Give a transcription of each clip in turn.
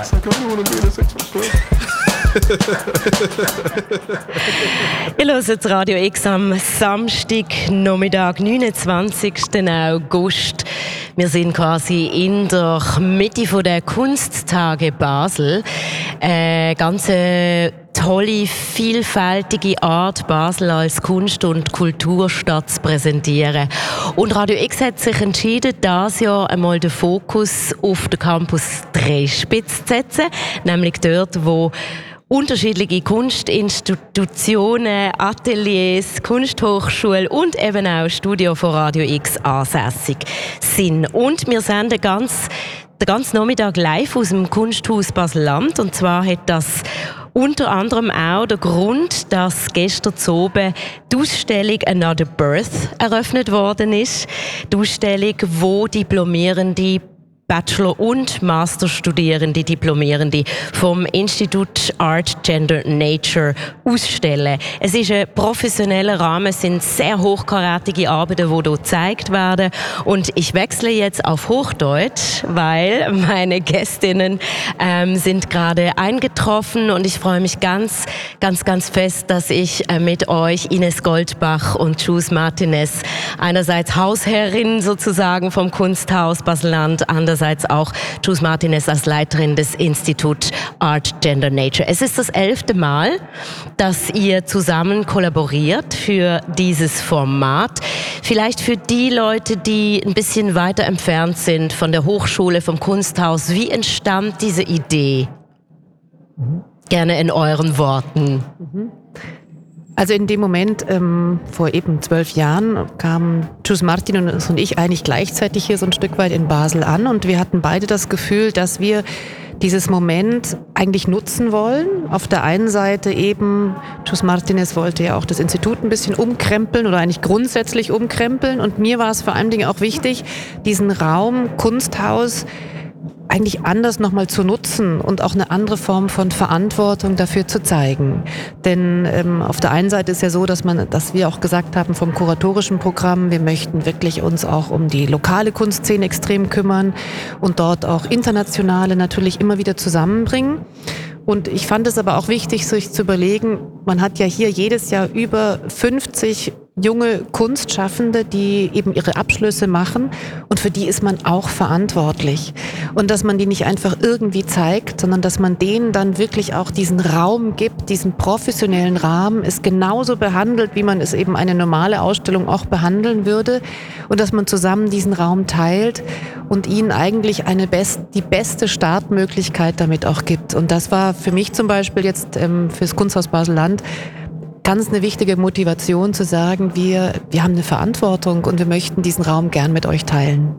It's like, I don't want to be in a sexual club. Ihr hört Radio X am Samstag, Nachmittag, 29. August. Wir sind quasi in der Mitte der Kunsttage Basel. Ganz tolle, vielfältige Art, Basel als Kunst- und Kulturstadt zu präsentieren. Und Radio X hat sich entschieden, dieses Jahr einmal den Fokus auf den Campus Dreispitz zu setzen, nämlich dort, wo unterschiedliche Kunstinstitutionen, Ateliers, Kunsthochschule und eben auch Studio von Radio X ansässig sind. Und wir senden den ganzen Nachmittag live aus dem Kunsthaus Basel-Land. Und zwar hat das unter anderem auch der Grund, dass gestern oben die Ausstellung Another Birth eröffnet worden ist. Die Ausstellung, wo diplomierende Bachelor- und Masterstudierende, Diplomierende vom Institut Art, Gender, Nature ausstellen. Es ist ein professioneller Rahmen, es sind sehr hochkarätige Arbeiten, die hier gezeigt werden. Und ich wechsle jetzt auf Hochdeutsch, weil meine Gästinnen sind gerade eingetroffen und ich freue mich ganz fest, dass ich mit euch Ines Goldbach und Jules Martinez, einerseits Hausherrin sozusagen vom Kunsthaus Basel-Land, andererseits auch Jules Martinez als Leiterin des Institut Art, Gender, Nature. Es ist das 11. Mal, dass ihr zusammen kollaboriert für dieses Format. Vielleicht für die Leute, die ein bisschen weiter entfernt sind von der Hochschule, vom Kunsthaus. Wie entstand diese Idee? Gerne in euren Worten. Also in dem Moment, vor eben 12 Jahren, kamen Jules Martinez und ich eigentlich gleichzeitig hier so ein Stück weit in Basel an und wir hatten beide das Gefühl, dass wir dieses Moment eigentlich nutzen wollen. Auf der einen Seite eben, Jules Martinez wollte ja auch das Institut ein bisschen umkrempeln oder eigentlich grundsätzlich umkrempeln und mir war es vor allen Dingen auch wichtig, diesen Raum Kunsthaus eigentlich anders nochmal zu nutzen und auch eine andere Form von Verantwortung dafür zu zeigen. Denn auf der einen Seite ist ja so, dass wir auch gesagt haben vom kuratorischen Programm, wir möchten wirklich uns auch um die lokale Kunstszene extrem kümmern und dort auch internationale natürlich immer wieder zusammenbringen. Und ich fand es aber auch wichtig, sich zu überlegen, man hat ja hier jedes Jahr über 50 junge Kunstschaffende, die eben ihre Abschlüsse machen und für die ist man auch verantwortlich. Und dass man die nicht einfach irgendwie zeigt, sondern dass man denen dann wirklich auch diesen Raum gibt, diesen professionellen Rahmen, es genauso behandelt, wie man es eben eine normale Ausstellung auch behandeln würde und dass man zusammen diesen Raum teilt und ihnen eigentlich die beste Startmöglichkeit damit auch gibt. Und das war für mich zum Beispiel jetzt fürs Kunsthaus Basel-Land ganz eine wichtige Motivation zu sagen, wir haben eine Verantwortung und wir möchten diesen Raum gern mit euch teilen.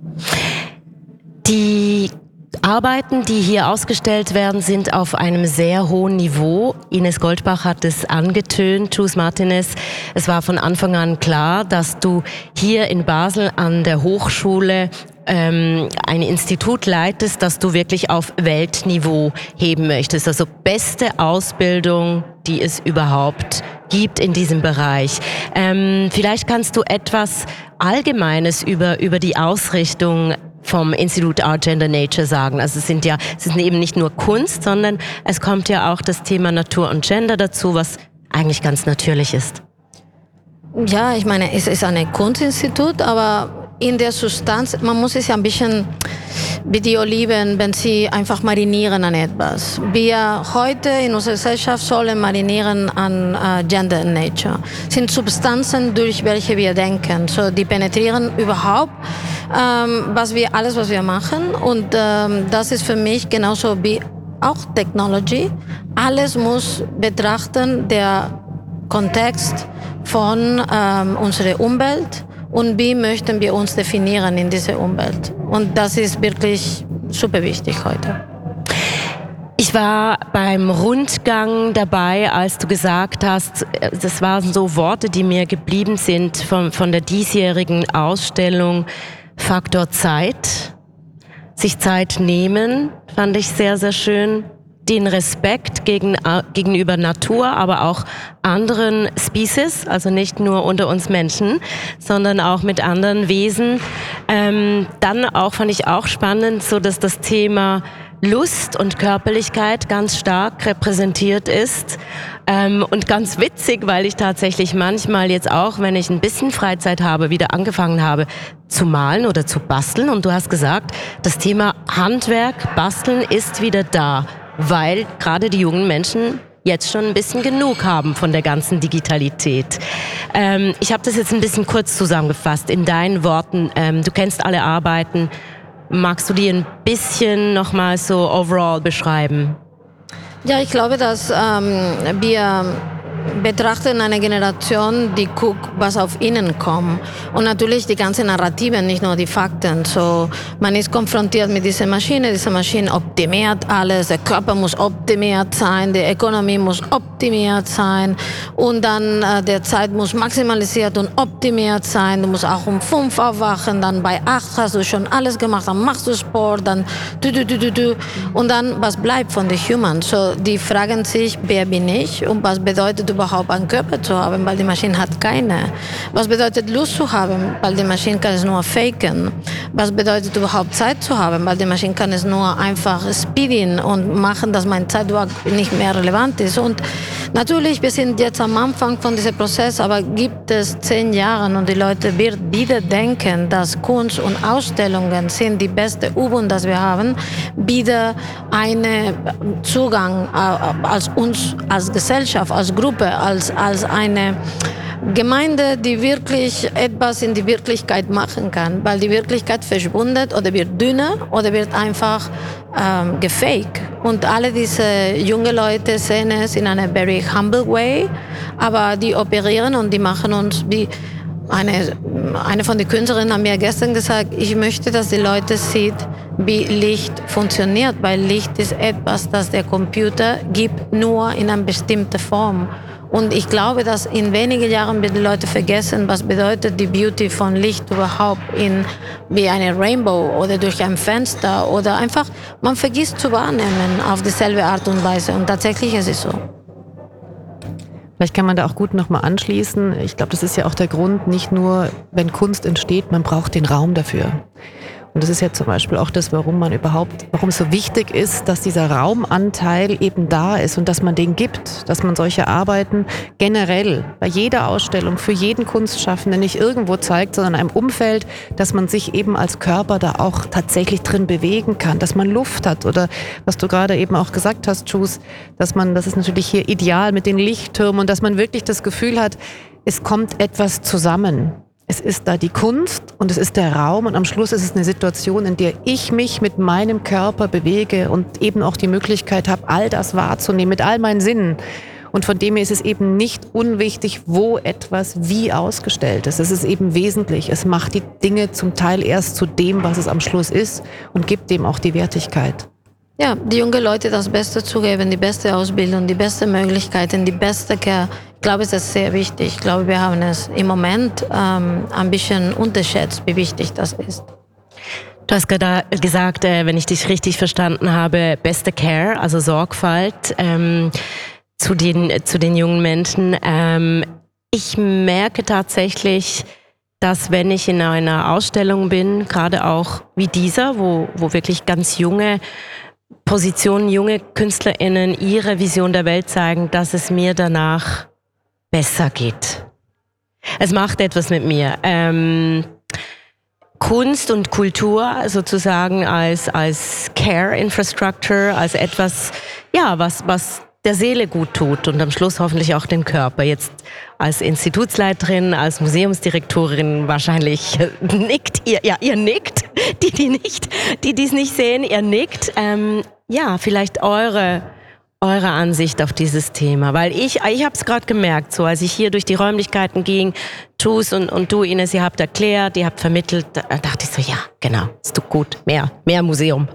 Die Arbeiten, die hier ausgestellt werden, sind auf einem sehr hohen Niveau. Ines Goldbach hat es angetönt, Jules Martinez. Es war von Anfang an klar, dass du hier in Basel an der Hochschule ein Institut leitest, das du wirklich auf Weltniveau heben möchtest. Also beste Ausbildung, die es überhaupt gibt in diesem Bereich. Vielleicht kannst du etwas Allgemeines über die Ausrichtung vom Institut Art, Gender, Nature sagen. Also es sind eben nicht nur Kunst, sondern es kommt ja auch das Thema Natur und Gender dazu, was eigentlich ganz natürlich ist. Ja, ich meine, es ist ein Kunstinstitut, aber in der Substanz, man muss es ja ein bisschen wie die Oliven, wenn sie einfach marinieren an etwas. Wir heute in unserer Gesellschaft sollen marinieren an Gender and Nature. Das sind Substanzen, durch welche wir denken. So, die penetrieren überhaupt alles, was wir machen. Und das ist für mich genauso wie auch Technology. Alles muss betrachten, der Kontext von unserer Umwelt. Und wie möchten wir uns definieren in dieser Umwelt? Und das ist wirklich super wichtig heute. Ich war beim Rundgang dabei, als du gesagt hast, das waren so Worte, die mir geblieben sind von der diesjährigen Ausstellung, Faktor Zeit. Sich Zeit nehmen, fand ich sehr, sehr schön. Den Respekt gegenüber Natur, aber auch anderen Species, also nicht nur unter uns Menschen, sondern auch mit anderen Wesen. Dann auch fand ich auch spannend, so dass das Thema Lust und Körperlichkeit ganz stark repräsentiert ist. Und ganz witzig, weil ich tatsächlich manchmal jetzt auch, wenn ich ein bisschen Freizeit habe, wieder angefangen habe zu malen oder zu basteln. Und du hast gesagt, das Thema Handwerk, Basteln ist wieder da, weil gerade die jungen Menschen jetzt schon ein bisschen genug haben von der ganzen Digitalität. Ich habe das jetzt ein bisschen kurz zusammengefasst in deinen Worten. Du kennst alle Arbeiten. Magst du die ein bisschen nochmal so overall beschreiben? Ja, ich glaube, dass wir betrachten eine Generation, die guckt, was auf ihnen kommt. Und natürlich die ganzen Narrativen, nicht nur die Fakten. So, man ist konfrontiert mit dieser Maschine optimiert alles, der Körper muss optimiert sein, die Ökonomie muss optimiert sein und dann der Zeit muss maximalisiert und optimiert sein. Du musst auch um 5 aufwachen, dann bei 8 hast du schon alles gemacht, dann machst du Sport, dann und dann, was bleibt von den Humans? So, die fragen sich, wer bin ich und was bedeutet überhaupt einen Körper zu haben, weil die Maschine hat keine. Was bedeutet Lust zu haben, weil die Maschine kann es nur faken. Was bedeutet überhaupt Zeit zu haben, weil die Maschine kann es nur einfach speeden und machen, dass mein Zeitwerk nicht mehr relevant ist. Und natürlich, wir sind jetzt am Anfang von diesem Prozess, aber gibt es 10 Jahre und die Leute werden wieder denken, dass Kunst und Ausstellungen sind die beste Übung, das wir haben, wieder einen Zugang als uns, als Gesellschaft, als Gruppe, als eine Gemeinde, die wirklich etwas in die Wirklichkeit machen kann, weil die Wirklichkeit verschwindet oder wird dünner oder wird einfach gefaked. Und alle diese jungen Leute sehen es in einer very humble way, aber die operieren und die machen uns wie eine von den Künstlerinnen hat mir gestern gesagt, ich möchte, dass die Leute sehen, wie Licht funktioniert, weil Licht ist etwas, das der Computer gibt, nur in einer bestimmten Form. Und ich glaube, dass in wenigen Jahren werden die Leute vergessen, was bedeutet die Beauty von Licht überhaupt wie eine Rainbow oder durch ein Fenster oder einfach, man vergisst zu wahrnehmen auf dieselbe Art und Weise. Und tatsächlich ist es so. Vielleicht kann man da auch gut nochmal anschließen. Ich glaube, das ist ja auch der Grund, nicht nur, wenn Kunst entsteht, man braucht den Raum dafür. Und das ist ja zum Beispiel auch das, warum es so wichtig ist, dass dieser Raumanteil eben da ist und dass man den gibt, dass man solche Arbeiten generell bei jeder Ausstellung für jeden Kunstschaffenden nicht irgendwo zeigt, sondern in einem Umfeld, dass man sich eben als Körper da auch tatsächlich drin bewegen kann, dass man Luft hat oder was du gerade eben auch gesagt hast, Chus, das ist natürlich hier ideal mit den Lichttürmen und dass man wirklich das Gefühl hat, es kommt etwas zusammen. Es ist da die Kunst und es ist der Raum und am Schluss ist es eine Situation, in der ich mich mit meinem Körper bewege und eben auch die Möglichkeit habe, all das wahrzunehmen mit all meinen Sinnen. Und von dem her ist es eben nicht unwichtig, wo etwas wie ausgestellt ist. Es ist eben wesentlich. Es macht die Dinge zum Teil erst zu dem, was es am Schluss ist und gibt dem auch die Wertigkeit. Ja, die jungen Leute das Beste zu geben, die beste Ausbildung, die beste Möglichkeiten, die beste Care. Ich glaube, es ist sehr wichtig. Ich glaube, wir haben es im Moment ein bisschen unterschätzt, wie wichtig das ist. Du hast gerade gesagt, wenn ich dich richtig verstanden habe, beste Care, also Sorgfalt zu den jungen Menschen. Ich merke tatsächlich, dass wenn ich in einer Ausstellung bin, gerade auch wie dieser, wo wirklich ganz junge Positionen, junge KünstlerInnen ihre Vision der Welt zeigen, dass es mir danach besser geht. Es macht etwas mit mir. Kunst und Kultur sozusagen als Care Infrastructure, als etwas, ja, was der Seele gut tut und am Schluss hoffentlich auch den Körper. Jetzt als Institutsleiterin, als Museumsdirektorin wahrscheinlich nickt ihr, ja, ihr nickt, die es nicht sehen, ihr nickt. Ja, vielleicht eure Ansicht auf dieses Thema, weil ich habe es gerade gemerkt, so als ich hier durch die Räumlichkeiten ging, Chus und du, Ines, ihr habt erklärt, ihr habt vermittelt, da dachte ich so, ja, genau, ist doch gut, mehr Museum.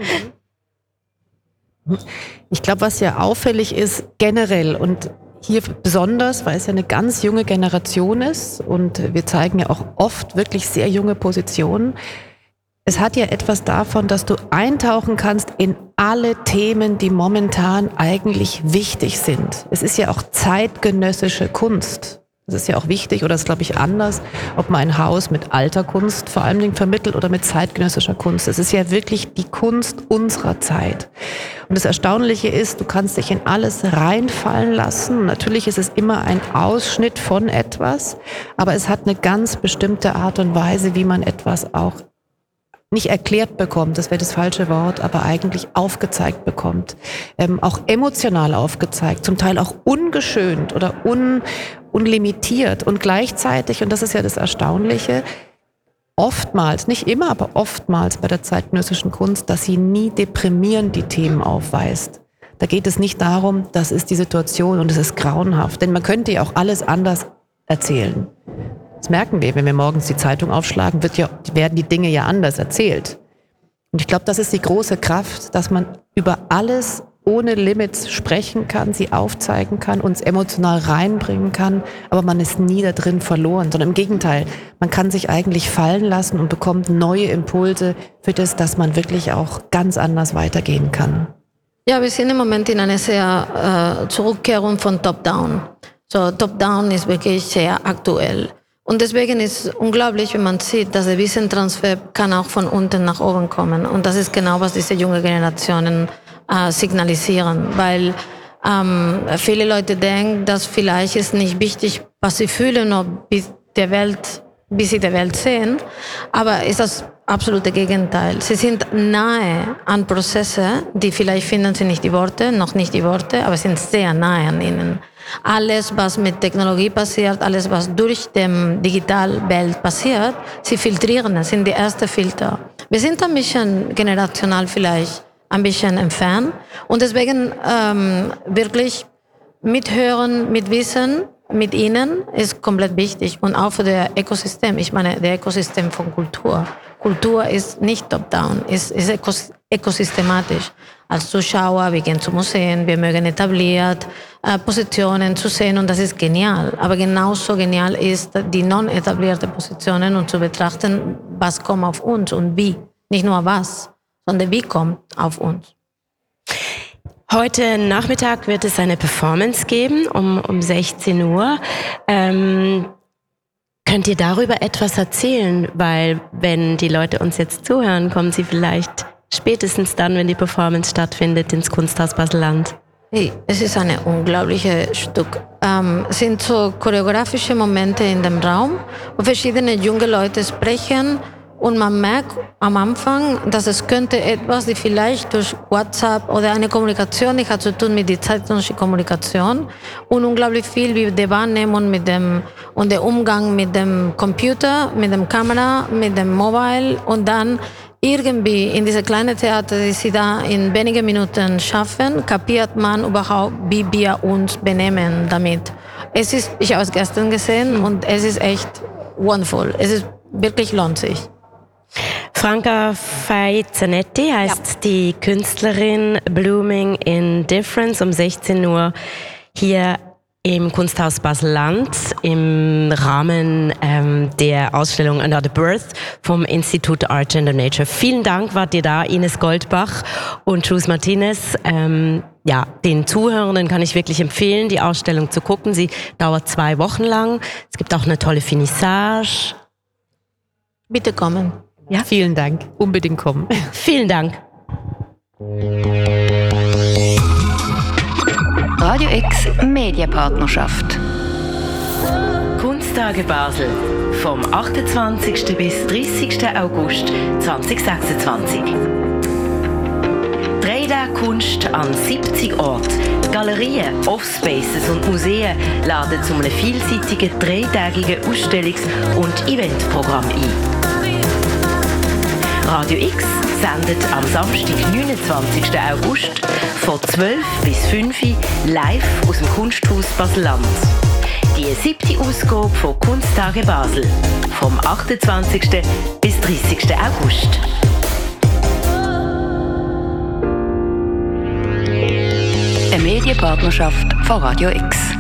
Ich glaube, was ja auffällig ist, generell und hier besonders, weil es ja eine ganz junge Generation ist und wir zeigen ja auch oft wirklich sehr junge Positionen. Es hat ja etwas davon, dass du eintauchen kannst in alle Themen, die momentan eigentlich wichtig sind. Es ist ja auch zeitgenössische Kunst. Das ist ja auch wichtig oder ist, glaube ich, anders, ob man ein Haus mit alter Kunst vor allen Dingen vermittelt oder mit zeitgenössischer Kunst. Es ist ja wirklich die Kunst unserer Zeit. Und das Erstaunliche ist, du kannst dich in alles reinfallen lassen. Natürlich ist es immer ein Ausschnitt von etwas, aber es hat eine ganz bestimmte Art und Weise, wie man etwas auch nicht erklärt bekommt, das wäre das falsche Wort, aber eigentlich aufgezeigt bekommt. Auch emotional aufgezeigt, zum Teil auch ungeschönt oder unlimitiert und gleichzeitig, und das ist ja das Erstaunliche, oftmals, nicht immer, aber oftmals bei der zeitgenössischen Kunst, dass sie nie deprimierend die Themen aufweist. Da geht es nicht darum, das ist die Situation und es ist grauenhaft, denn man könnte ja auch alles anders erzählen. Das merken wir, wenn wir morgens die Zeitung aufschlagen, werden die Dinge ja anders erzählt. Und ich glaube, das ist die große Kraft, dass man über alles ohne Limits sprechen kann, sie aufzeigen kann, uns emotional reinbringen kann, aber man ist nie da drin verloren, sondern im Gegenteil, man kann sich eigentlich fallen lassen und bekommt neue Impulse für das, dass man wirklich auch ganz anders weitergehen kann. Ja, wir sind im Moment in einer sehr Zurückkehrung von Top-Down. So, Top-Down ist wirklich sehr aktuell. Und deswegen ist es unglaublich, wenn man sieht, dass der Wissenstransfer kann auch von unten nach oben kommen. Und das ist genau, was diese junge Generationen signalisieren. Weil viele Leute denken, dass vielleicht ist nicht wichtig, was sie fühlen oder wie sie die Welt sehen. Aber ist das absolute Gegenteil. Sie sind nahe an Prozesse, die vielleicht finden sie nicht die Worte, noch nicht die Worte, aber sind sehr nahe an ihnen. Alles, was mit Technologie passiert, alles, was durch die Digitalwelt passiert, sie filtrieren, das sind die ersten Filter. Wir sind ein bisschen generational vielleicht ein bisschen entfernt und deswegen wirklich mithören, mitwissen, mit ihnen ist komplett wichtig und auch für das Ökosystem. Ich meine, das Ökosystem von Kultur. Kultur ist nicht top-down, ist ökosystematisch. Als Zuschauer, wir gehen zu Museen, wir mögen etabliert Positionen zu sehen und das ist genial. Aber genauso genial ist die non-etablierte Positionen und zu betrachten, was kommt auf uns und wie. Nicht nur was, sondern wie kommt auf uns. Heute Nachmittag wird es eine Performance geben, um 16 Uhr. Könnt ihr darüber etwas erzählen? Weil wenn die Leute uns jetzt zuhören, kommen sie vielleicht spätestens dann, wenn die Performance stattfindet, ins Kunsthaus Basel-Land. Hey, es ist ein unglaubliches Stück. Es sind so choreografische Momente in dem Raum, wo verschiedene junge Leute sprechen und man merkt am Anfang, dass es könnte etwas, die vielleicht durch WhatsApp oder eine Kommunikation, die hat zu tun mit der zeitgenössischen Kommunikation und unglaublich viel wie die Wahrnehmung und der Umgang mit dem Computer, mit der Kamera, mit dem Mobile und dann irgendwie in diese kleine Theater, die sie da in wenigen Minuten schaffen, kapiert man überhaupt, wie wir uns benehmen damit. Ich habe es gestern gesehen und es ist echt wonderful. Es ist wirklich lohnt sich. Franca Fai-Zanetti heißt die Künstlerin Blooming in Difference um 16 Uhr hier im Kunsthaus Basel-Land im Rahmen der Ausstellung Another Birth vom Institut Art, Gender, Nature. Vielen Dank, wart ihr da, Ines Goldbach und Chus Martinez. Den Zuhörenden kann ich wirklich empfehlen, die Ausstellung zu gucken. Sie dauert 2 Wochen lang. Es gibt auch eine tolle Finissage. Bitte kommen. Ja, vielen Dank. Unbedingt kommen. Vielen Dank. Radio X Medienpartnerschaft. Kunsttage Basel vom 28. bis 30. August 2026. 3D-Kunst an 70 Orten. Galerien, Offspaces und Museen laden zu einem vielseitigen 3-tägigen Ausstellungs- und Eventprogramm ein. Radio X sendet am Samstag, 29. August von 12 bis 5 Uhr live aus dem Kunsthaus Basel-Land. Die 7. Ausgabe von Kunsttage Basel vom 28. bis 30. August. Eine Medienpartnerschaft von Radio X.